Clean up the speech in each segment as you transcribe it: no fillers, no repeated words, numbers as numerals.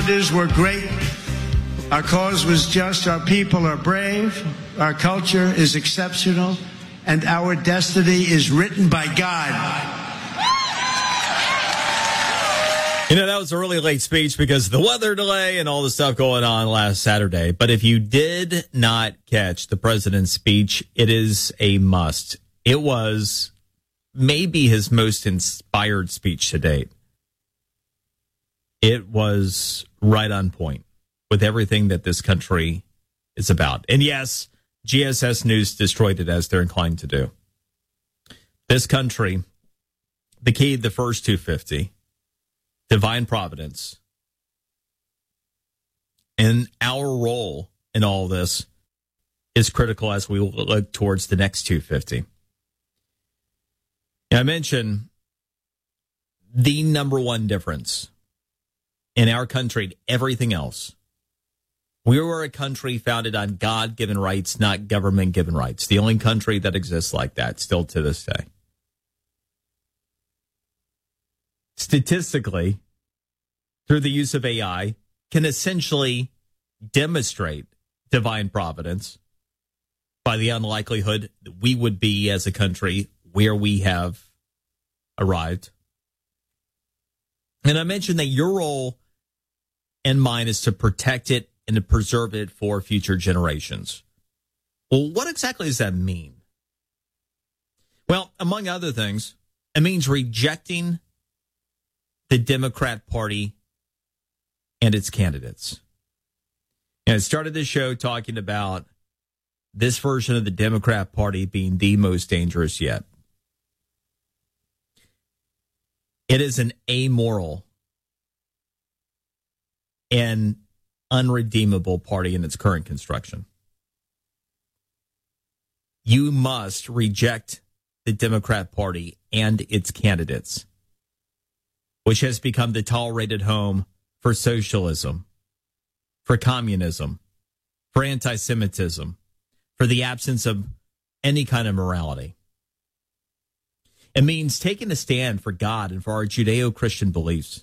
leaders were great. Our cause was just. Our people are brave. Our culture is exceptional. And our destiny is written by God. You know, that was a really late speech because of the weather delay and all the stuff going on last Saturday. But if you did not catch the president's speech, it is a must. It was maybe his most inspired speech to date. It was right on point with everything that this country is about. And yes, GSS News destroyed it as they're inclined to do. This country, the key to the first 250, divine providence, and our role in all this is critical as we look towards the next 250. I mentioned the number one difference in our country and everything else. We were a country founded on God-given rights, not government-given rights. The only country that exists like that still to this day. Statistically, through the use of AI, can essentially demonstrate divine providence by the unlikelihood that we would be as a country where we have arrived. And I mentioned that your role and mine is to protect it and to preserve it for future generations. Well, what exactly does that mean? Well, among other things, it means rejecting the Democrat Party and its candidates. And I started this show talking about this version of the Democrat Party being the most dangerous yet. It is an amoral and unredeemable party in its current construction. You must reject the Democrat Party and its candidates, which has become the tolerated home for socialism, for communism, for anti-Semitism, for the absence of any kind of morality. It means taking a stand for God and for our Judeo-Christian beliefs,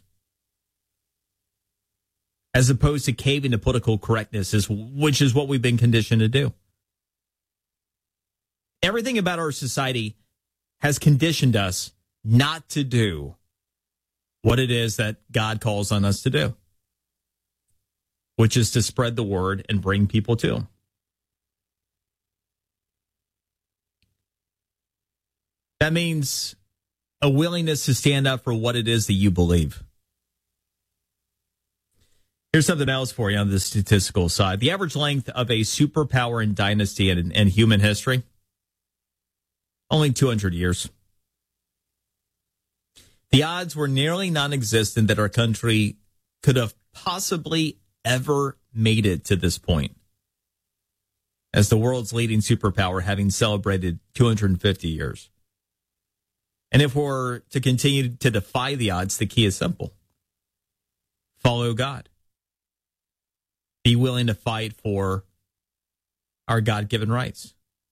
as opposed to caving to political correctness, which is what we've been conditioned to do. Everything about our society has conditioned us not to do what it is that God calls on us to do, which is to spread the word and bring people to Him. That means a willingness to stand up for what it is that you believe. Here's something else for you on the statistical side. The average length of a superpower in dynasty and human history, only 200 years. The odds were nearly non-existent that our country could have possibly ever made it to this point, as the world's leading superpower, having celebrated 250 years. And if we're to continue to defy the odds, the key is simple. Follow God. Be willing to fight for our God-given rights.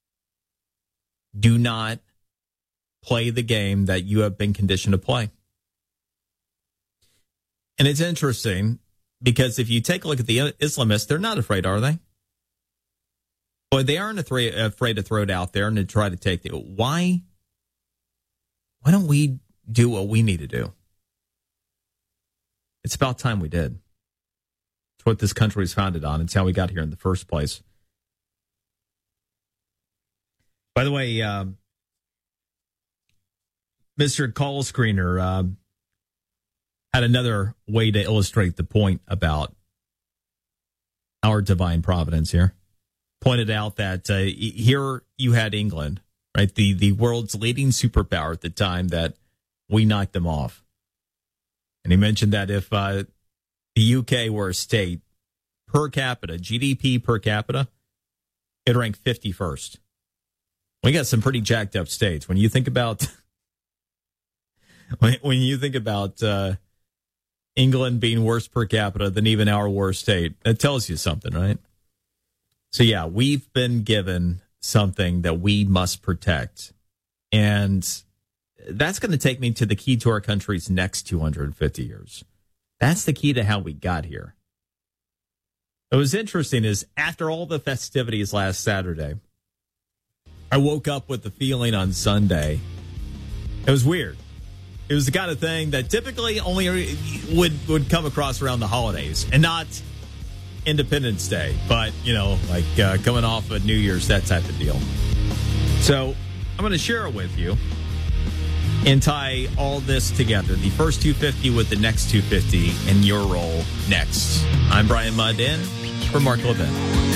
Do not play the game that you have been conditioned to play. And it's interesting because if you take a look at the Islamists, they're not afraid, are they? Boy, they aren't afraid to throw it out there and to try to take it. Why don't we do what we need to do? It's about time we did. It's what this country is founded on. It's how we got here in the first place. By the way, Mr. Call Screener had another way to illustrate the point about our divine providence here. Pointed out that here you had England, right? The world's leading superpower at the time that we knocked them off. And he mentioned that if the UK were a state, per capita, GDP per capita, it ranked 51st. We got some pretty jacked up states. When you think about when you think about England being worse per capita than even our worst state, that tells you something, right? So yeah, we've been given something that we must protect. And that's going to take me to the key to our country's next 250 years. That's the key to how we got here. What was interesting is after all the festivities last Saturday, I woke up with the feeling on Sunday. It was weird. It was the kind of thing that typically only would come across around the holidays and not Independence Day, but, like coming off of New Year's, that type of deal. So I'm going to share it with you and tie all this together. The first 250 with the next 250 in your role next. I'm Brian Mudd in for Mark Levin.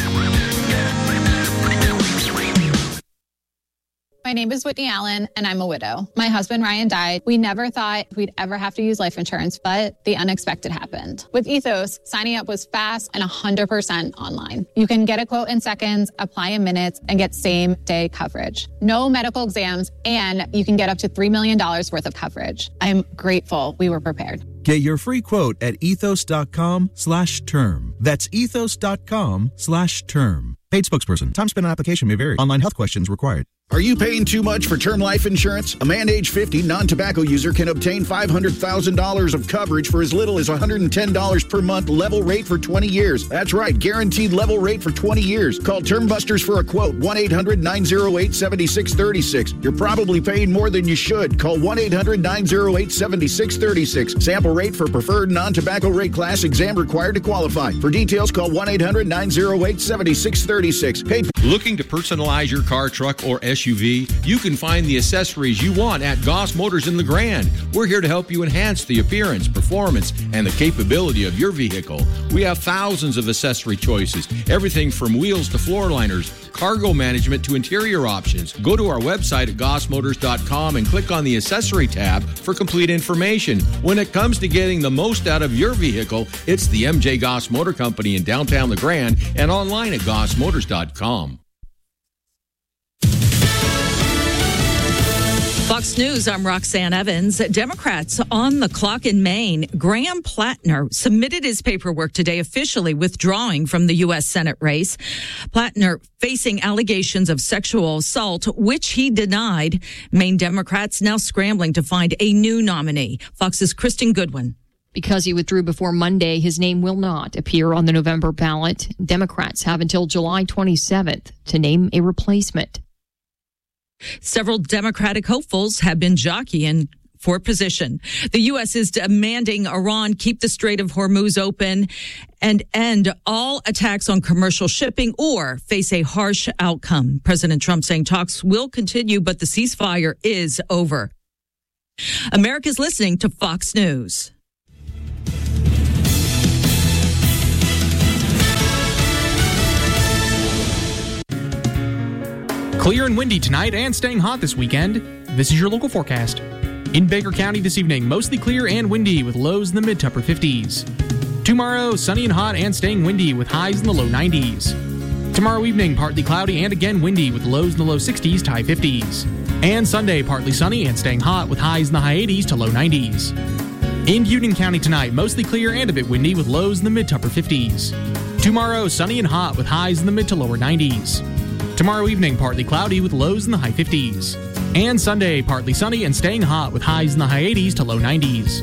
My name is Whitney Allen, and I'm a widow. My husband, Ryan, died. We never thought we'd ever have to use life insurance, but the unexpected happened. With Ethos, signing up was fast and 100% online. You can get a quote in seconds, apply in minutes, and get same-day coverage. No medical exams, and you can get up to $3 million worth of coverage. I'm grateful we were prepared. Get your free quote at ethos.com/term. That's ethos.com/term. Paid spokesperson. Time spent on application may vary. Online health questions required. Are you paying too much for term life insurance? A man age 50 non-tobacco user can obtain $500,000 of coverage for as little as $110 per month, level rate for 20 years. That's right, guaranteed level rate for 20 years. Call Term Busters for a quote, 1-800-908-7636. You're probably paying more than you should. Call 1-800-908-7636. Sample rate for preferred non-tobacco rate class, exam required to qualify. For details, call 1-800-908-7636. Paid. Looking to personalize your car, truck, or SUV? You can find the accessories you want at Goss Motors in LeGrand. We're here to help you enhance the appearance, performance, and the capability of your vehicle. We have thousands of accessory choices, everything from wheels to floor liners, cargo management to interior options. Go to our website at gossmotors.com and click on the accessory tab for complete information. When it comes to getting the most out of your vehicle, it's the MJ Goss Motor Company in downtown LeGrand and online at gossmotors.com. Fox News, I'm Roxanne Evans. Democrats on the clock in Maine. Graham Plattner submitted his paperwork today, officially withdrawing from the U.S. Senate race. Plattner facing allegations of sexual assault, which he denied. Maine Democrats now scrambling to find a new nominee. Fox's Kristen Goodwin. Because he withdrew before Monday, his name will not appear on the November ballot. Democrats have until July 27th to name a replacement. Several Democratic hopefuls have been jockeying for position. The U.S. is demanding Iran keep the Strait of Hormuz open and end all attacks on commercial shipping or face a harsh outcome. President Trump saying talks will continue, but the ceasefire is over. America's listening to Fox News. Clear and windy tonight and staying hot this weekend. This is your local forecast. In Baker County this evening, mostly clear and windy with lows in the mid to upper 50s. Tomorrow, sunny and hot and staying windy with highs in the low 90s. Tomorrow evening, partly cloudy and again windy with lows in the low 60s to high 50s. And Sunday, partly sunny and staying hot with highs in the high 80s to low 90s. In Union County tonight, mostly clear and a bit windy with lows in the mid to upper 50s. Tomorrow, sunny and hot with highs in the mid to lower 90s. Tomorrow evening, partly cloudy with lows in the high 50s. And Sunday, partly sunny and staying hot with highs in the high 80s to low 90s.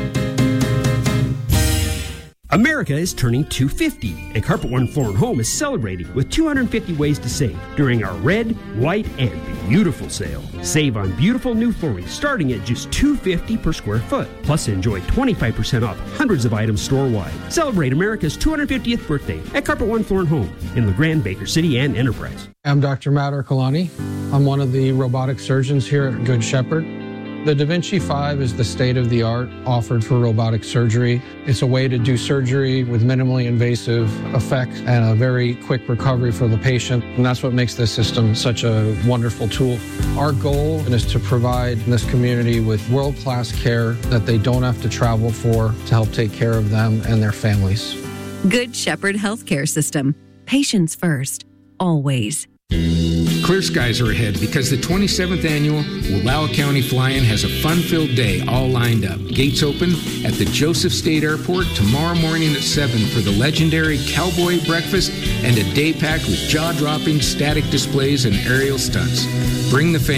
America is turning 250, and Carpet One Floor & Home is celebrating with 250 ways to save during our red, white, and beautiful sale. Save on beautiful new flooring starting at just $250 per square foot. Plus, enjoy 25% off hundreds of items store-wide. Celebrate America's 250th birthday at Carpet One Floor & Home in LeGrand, Baker City, and Enterprise. I'm Dr. Matt Arcolani. I'm one of the robotic surgeons here at Good Shepherd. The Da Vinci 5 is the state-of-the-art offered for robotic surgery. It's a way to do surgery with minimally invasive effects and a very quick recovery for the patient. And that's what makes this system such a wonderful tool. Our goal is to provide this community with world-class care that they don't have to travel for to help take care of them and their families. Good Shepherd Healthcare System. Patients first. Always. Clear skies are ahead because the 27th annual Wallowa County Fly-In has a fun-filled day all lined up. Gates open at the Joseph State Airport tomorrow morning at 7 for the legendary Cowboy Breakfast and a day packed with jaw-dropping static displays and aerial stunts. Bring the family.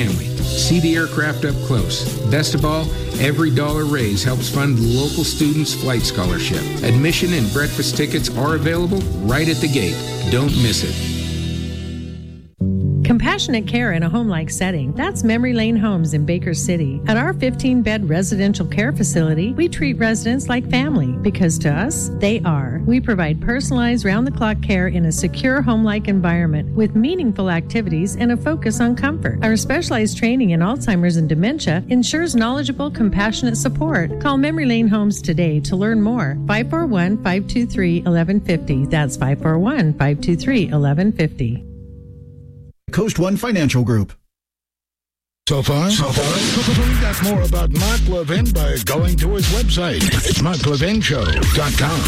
See the aircraft up close. Best of all, every dollar raised helps fund the local students' flight scholarship. Admission and breakfast tickets are available right at the gate. Don't miss it. Compassionate care in a home-like setting. That's Memory Lane Homes in Baker City. At our 15-bed residential care facility, we treat residents like family because to us, they are. We provide personalized round-the-clock care in a secure home-like environment with meaningful activities and a focus on comfort. Our specialized training in Alzheimer's and dementia ensures knowledgeable, compassionate support. Call Memory Lane Homes today to learn more. 541-523-1150. That's 541-523-1150. Coast One Financial Group. So far? Find out more about Mark Levin by going to his website. It's marklevinshow.com.